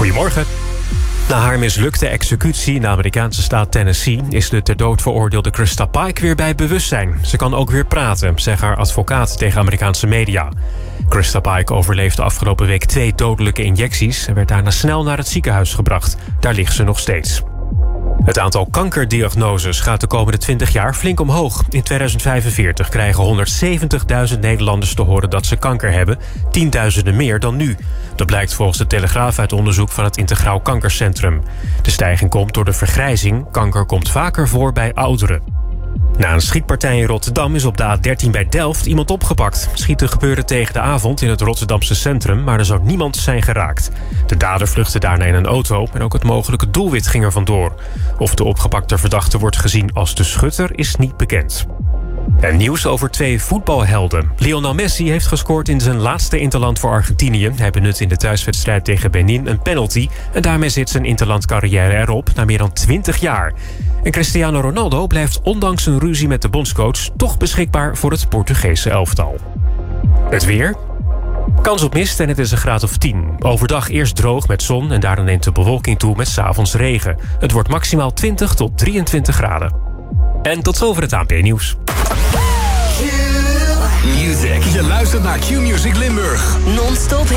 Goedemorgen. Na haar mislukte executie in de Amerikaanse staat Tennessee is de ter dood veroordeelde Krista Pike weer bij bewustzijn. Ze kan ook weer praten, zegt haar advocaat tegen Amerikaanse media. Krista Pike overleefde afgelopen week 2 dodelijke injecties en werd daarna snel naar het ziekenhuis gebracht. Daar ligt ze nog steeds. Het aantal kankerdiagnoses gaat de komende 20 jaar flink omhoog. In 2045 krijgen 170.000 Nederlanders te horen dat ze kanker hebben. 10.000 meer dan nu. Dat blijkt volgens de Telegraaf uit onderzoek van het Integraal Kankercentrum. De stijging komt door de vergrijzing. Kanker komt vaker voor bij ouderen. Na een schietpartij in Rotterdam is op de A13 bij Delft iemand opgepakt. Schieten gebeurde tegen de avond in het Rotterdamse centrum, maar er zou niemand zijn geraakt. De dader vluchtte daarna in een auto en ook het mogelijke doelwit ging er vandoor. Of de opgepakte verdachte wordt gezien als de schutter is niet bekend. En nieuws over 2 voetbalhelden. Lionel Messi heeft gescoord in zijn laatste interland voor Argentinië. Hij benut in de thuiswedstrijd tegen Benin een penalty. En daarmee zit zijn interlandcarrière erop na meer dan 20 jaar. En Cristiano Ronaldo blijft ondanks een ruzie met de bondscoach toch beschikbaar voor het Portugese elftal. Het weer. Kans op mist en het is een graad of 10. Overdag eerst droog met zon en daarna neemt de bewolking toe met 's avonds regen. Het wordt maximaal 20 tot 23 graden. En tot zover het ANP-nieuws. Music. Je luistert naar Q-Music Limburg. Non-stop